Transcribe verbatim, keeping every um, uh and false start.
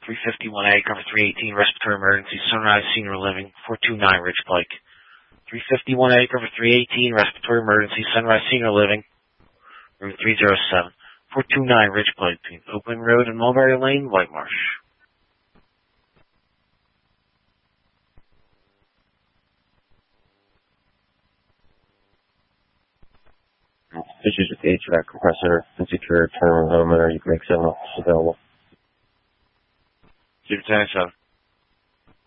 three fifty-one A, cover three eighteen, respiratory emergency, Sunrise Senior Living, four two nine Ridge Pike. three fifty-one A, cover three eighteen, respiratory emergency, Sunrise Senior Living, room three oh seven, four two nine Ridge Pike, between Oakland Road and Mulberry Lane, White Marsh. Issues with the H V A C compressor and secure terminal homeowner, you can make seven officers available. Super ten seven.